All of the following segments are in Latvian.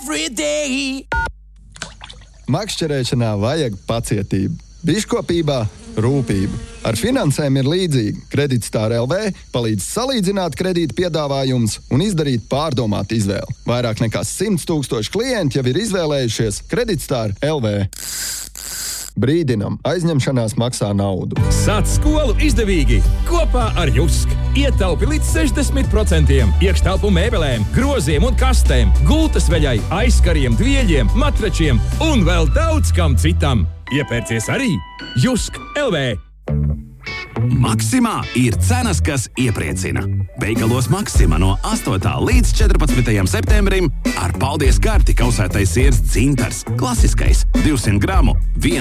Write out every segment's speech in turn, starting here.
Makšķerēšanā vajag pacietību, biškopībā rūpību. Ar finansēm ir līdzīgi. Kreditstar LV palīdz salīdzināt kredīta piedāvājumus un izdarīt pārdomātu izvēli. Vairāk nekā 100 000 klienti jau ir izvēlējušies Kreditstar LV. Brīdinam, aizņemšanās maksā naudu. Sāc skolu izdevīgi kopā ar Jusk. Ietaupi līdz 60%. Iekštelpu mēbelēm, groziem un kastēm, gultas veļai, aizkariem, dvieļiem, matračiem un vēl daudz kam citam. Iepērcies arī Jusk LV. Maksimā ir cenas, kas iepriecina. Veikalos Maksima no 8. līdz 14. septembrim ar paldies karti kausētais siers dzintars. Klasiskais 200 gramu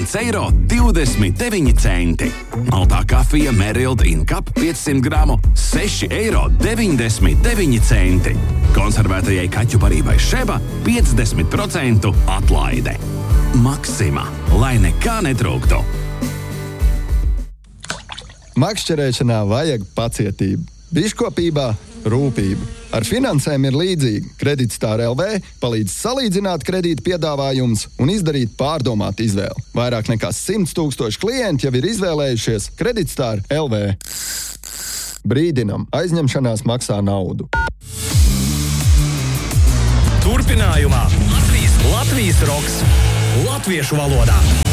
1,29 €. Maltā kafija Merild in Cup 500 gramu 6,99 €. Konservētajai kaķu barībai Šeba 50% atlaide. Maksima, lai nekā netrūktu. Makšķerēšanā vajag pacietību, biškopībā rūpību. Ar finansēm ir līdzīgi. Kreditstar LV palīdz salīdzināt kredīta piedāvājumus un izdarīt pārdomātu izvēli. Vairāk nekā 100 000 klienti jau ir izvēlējušies Kreditstar LV. Brīdinam, aizņemšanās maksā naudu. Turpinājumā Latvijas roks latviešu valodā.